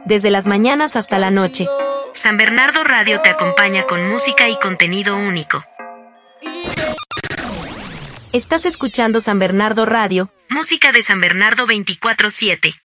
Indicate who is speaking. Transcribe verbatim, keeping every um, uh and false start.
Speaker 1: desde las mañanas hasta la noche. San Bernardo Radio te acompaña con música y contenido único. Estás escuchando San Bernardo Radio, música de San Bernardo veinticuatro siete.